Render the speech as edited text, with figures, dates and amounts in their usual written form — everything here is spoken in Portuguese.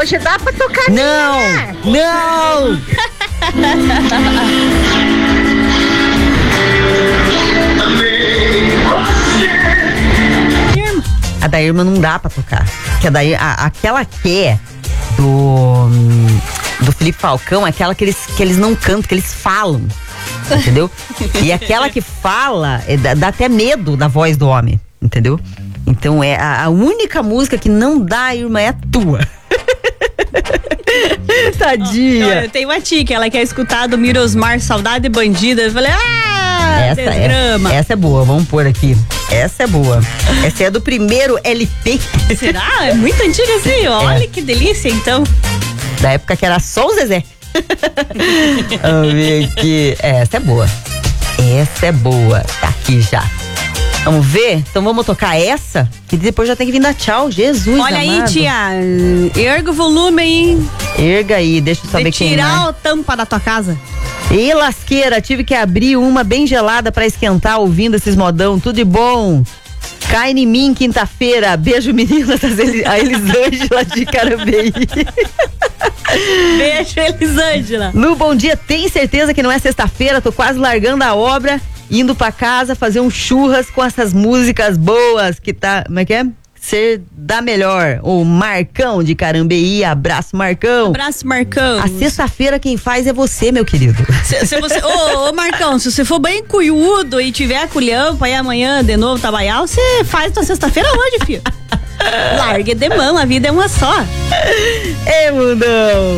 hoje dá pra tocar. Não! A da Irma não dá pra tocar. Porque aquela que é do Felipe Falcão, aquela que eles não cantam, que eles falam. Entendeu? E aquela que fala, dá até medo da voz do homem. Entendeu? Então é a única música que não dá, Irma, é a tua. Tadinha. Eu tenho uma tia que ela quer escutar do Mirosmar, Saudade Bandida. Eu falei, desgrama. Essa é boa, vamos pôr aqui. Essa é boa. Essa é do primeiro LP. Será? É muito antiga assim? Olha que delícia, então. Da época que era só o Zezé. Vamos ver aqui. Essa é boa. Essa é boa. Tá aqui já. Vamos ver? Então vamos tocar essa, que depois já tem que vir dar tchau. Jesus Olha amado. aí, tia. Erga o volume aí. Erga aí, deixa eu saber quem é. Tirar a tampa da tua casa. E lasqueira, tive que abrir uma bem gelada pra esquentar ouvindo esses modão. Tudo de bom. Cai em mim quinta-feira. Beijo, meninas. A Elisângela de Carambeí. Beijo, Elisângela. No Bom Dia, tem certeza que não é sexta-feira? Tô quase largando a obra, indo pra casa fazer um churras com essas músicas boas que tá. Como é que é? Ser da melhor. O Marcão de Carambeí. Abraço, Marcão. Abraço, Marcão. A sexta-feira quem faz é você, meu querido. Se você, ô, Marcão, se você for bem cunhudo e tiver culhampa aí amanhã de novo trabalhar, você faz tua sexta-feira hoje, filho. Largue de mão, a vida é uma só. Ei, mundão.